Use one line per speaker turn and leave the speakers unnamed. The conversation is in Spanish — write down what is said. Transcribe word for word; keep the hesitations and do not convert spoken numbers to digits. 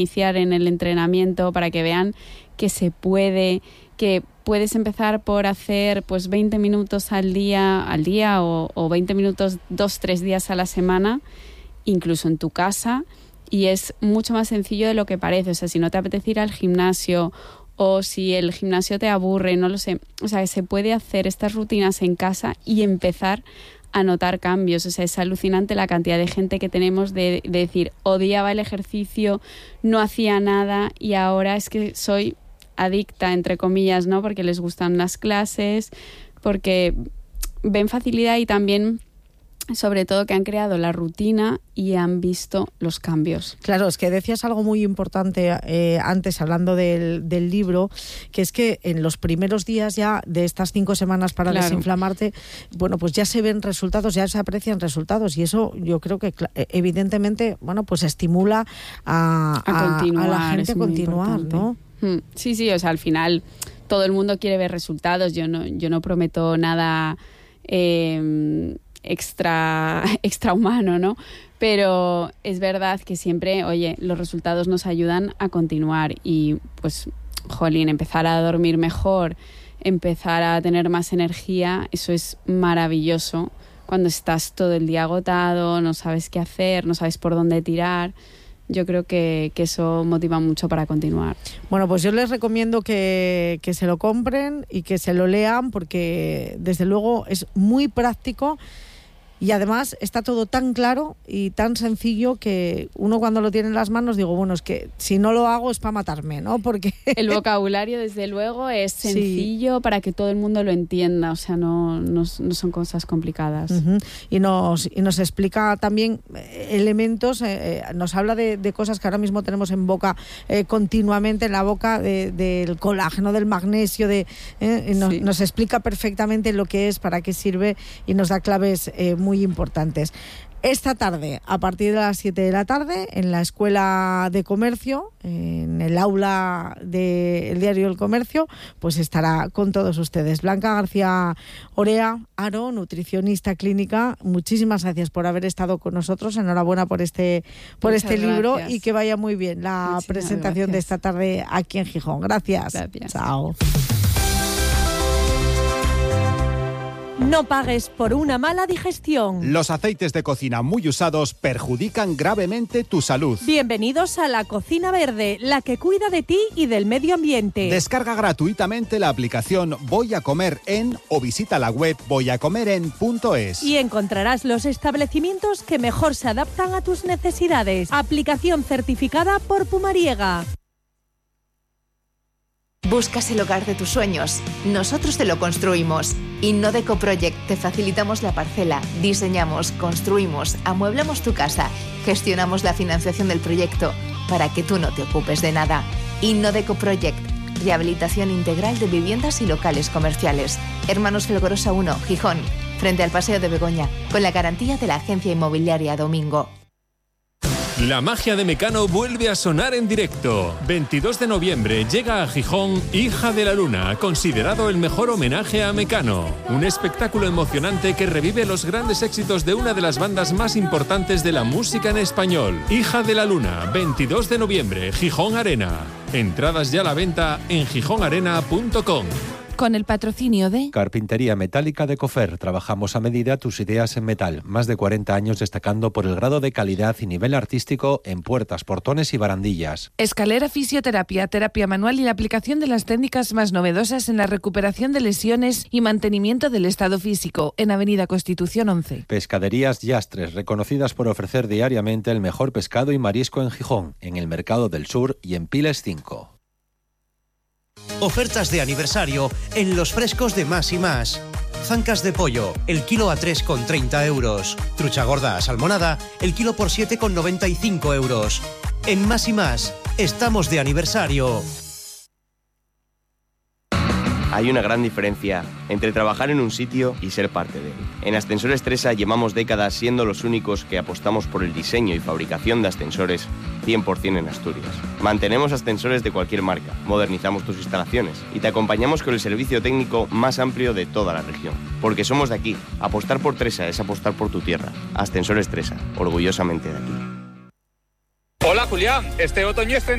iniciar en el entrenamiento, para que vean que se puede, que puedes empezar por hacer pues veinte minutos al día, al día o, o veinte minutos dos, tres días a la semana, incluso en tu casa, y es mucho más sencillo de lo que parece. O sea, si no te apetece ir al gimnasio o si el gimnasio te aburre, no lo sé. O sea, que se puede hacer estas rutinas en casa y empezar a notar cambios. O sea, es alucinante la cantidad de gente que tenemos de, de decir, odiaba el ejercicio, no hacía nada y ahora es que soy adicta, entre comillas, ¿no? Porque les gustan las clases, porque ven facilidad y también, sobre todo, que han creado la rutina y han visto los cambios.
Claro, es que decías algo muy importante eh, antes, hablando del, del libro, que es que en los primeros días ya de estas cinco semanas para claro. desinflamarte, bueno, pues ya se ven resultados, ya se aprecian resultados, y eso yo creo que evidentemente, bueno, pues estimula a, a, continuar, a la gente a continuar, ¿no?
Sí, sí, o sea, al final todo el mundo quiere ver resultados. Yo no, yo no prometo nada eh, extra, extra humano, ¿no? Pero es verdad que siempre, oye, los resultados nos ayudan a continuar y, pues, jolín, empezar a dormir mejor, empezar a tener más energía, eso es maravilloso. Cuando estás todo el día agotado, no sabes qué hacer, no sabes por dónde tirar. Yo creo que, que eso motiva mucho para continuar.
Bueno, pues yo les recomiendo que, que se lo compren y que se lo lean, porque desde luego es muy práctico y además está todo tan claro y tan sencillo que uno cuando lo tiene en las manos digo, bueno, es que si no lo hago es para matarme, ¿no? Porque
el vocabulario, desde luego, es sencillo sí. para que todo el mundo lo entienda, o sea, no, no, no son cosas complicadas.
Uh-huh. Y nos y nos explica también elementos, eh, nos habla de, de cosas que ahora mismo tenemos en boca eh, continuamente, en la boca, de, del colágeno, del magnesio, de eh, nos, sí. nos explica perfectamente lo que es, para qué sirve y nos da claves eh, muy muy importantes. Esta tarde, a partir de las siete de la tarde, en la Escuela de Comercio, en el aula del Diario El Comercio, pues estará con todos ustedes. Blanca García Orea, Aro, nutricionista clínica, muchísimas gracias por haber estado con nosotros. Enhorabuena por este, por Muchas este libro gracias. Y que vaya muy bien la Muchísimas presentación gracias. De esta tarde aquí en Gijón. Gracias.
Gracias.
Chao.
No pagues por una mala digestión.
Los aceites de cocina muy usados perjudican gravemente tu salud.
Bienvenidos a La Cocina Verde, la que cuida de ti y del medio ambiente.
Descarga gratuitamente la aplicación Voy a Comer En o visita la web voy a comer en punto es.
Y encontrarás los establecimientos que mejor se adaptan a tus necesidades. Aplicación certificada por Pumariega.
¿Buscas el hogar de tus sueños? Nosotros te lo construimos. Innodeco Project, te facilitamos la parcela, diseñamos, construimos, amueblamos tu casa, gestionamos la financiación del proyecto para que tú no te ocupes de nada. Innodeco Project, rehabilitación integral de viviendas y locales comerciales. Hermanos Felgorosa uno, Gijón, frente al Paseo de Begoña, con la garantía de la agencia inmobiliaria Domingo.
La magia de Mecano vuelve a sonar en directo. veintidós de noviembre llega a Gijón Hija de la Luna, considerado el mejor homenaje a Mecano. Un espectáculo emocionante que revive los grandes éxitos de una de las bandas más importantes de la música en español. Hija de la Luna, veintidós de noviembre, Gijón Arena. Entradas ya a la venta en gijón arena punto com.
Con el patrocinio de
Carpintería Metálica de Cofer. Trabajamos a medida tus ideas en metal. Más de cuarenta años destacando por el grado de calidad y nivel artístico en puertas, portones y barandillas.
Escalera Fisioterapia, terapia manual y la aplicación de las técnicas más novedosas en la recuperación de lesiones y mantenimiento del estado físico. En Avenida Constitución once.
Pescaderías Yastres, reconocidas por ofrecer diariamente el mejor pescado y marisco en Gijón, en el Mercado del Sur y en Piles cinco.
Ofertas de aniversario en los frescos de Más y Más. Zancas de pollo, el kilo a tres con treinta euros. Trucha gorda a salmonada, el kilo por siete con noventa y cinco euros. En Más y Más, estamos de aniversario.
Hay una gran diferencia entre trabajar en un sitio y ser parte de él. En Ascensores Tresa llevamos décadas siendo los únicos que apostamos por el diseño y fabricación de ascensores cien por ciento en Asturias. Mantenemos ascensores de cualquier marca, modernizamos tus instalaciones y te acompañamos con el servicio técnico más amplio de toda la región. Porque somos de aquí. Apostar por Tresa es apostar por tu tierra. Ascensores Tresa, orgullosamente de aquí.
Hola Julián. Este otoño